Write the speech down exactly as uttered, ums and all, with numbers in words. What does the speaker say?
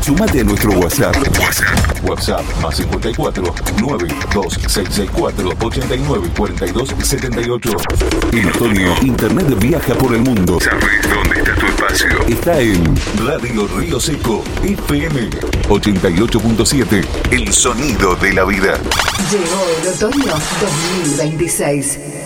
Sumate a nuestro WhatsApp. WhatsApp. WhatsApp más cincuenta y cuatro, nueve dos seis seis cuatro, ochenta y nueve, cuarenta y dos, setenta y ocho. En otoño, Internet viaja por el mundo. ¿Sabes dónde está tu espacio? Está en Radio Río Seco, F M ochenta y ocho punto siete. El sonido de la vida. Llegó el otoño dos mil veintiséis.